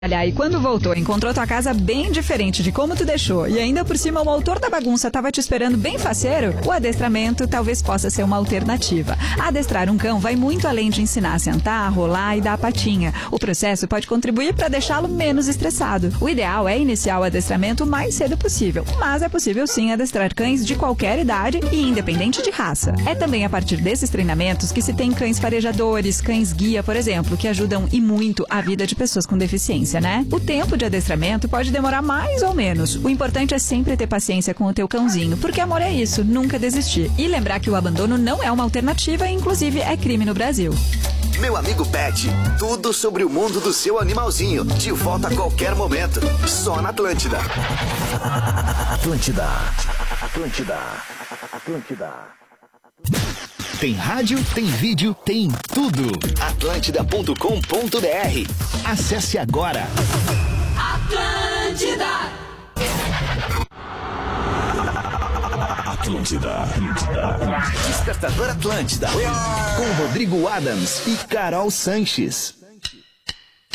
E quando voltou, encontrou tua casa bem diferente de como tu deixou e ainda por cima o autor da bagunça estava te esperando bem faceiro, o adestramento talvez possa ser uma alternativa. Adestrar um cão vai muito além de ensinar a sentar, rolar e dar a patinha. O processo pode contribuir para deixá-lo menos estressado. O ideal é iniciar o adestramento o mais cedo possível, mas é possível sim adestrar cães de qualquer idade e independente de raça. É também a partir desses treinamentos que se tem cães farejadores, cães guia, por exemplo, que ajudam e muito a vida de pessoas com deficiência, né? O tempo de adestramento pode demorar mais ou menos. O importante é sempre ter paciência com o teu cãozinho, porque amor é isso, nunca desistir. E lembrar que o abandono não é uma alternativa e inclusive é crime no Brasil. Meu amigo Pet, tudo sobre o mundo do seu animalzinho, de volta a qualquer momento, só na Atlântida. Atlântida. Atlântida. Atlântida. Tem rádio, tem vídeo, tem tudo. Atlântida.com.br. Acesse agora. Atlântida. Atlântida. Despertador Atlântida. Com Rodrigo Adams e Carol Sanches.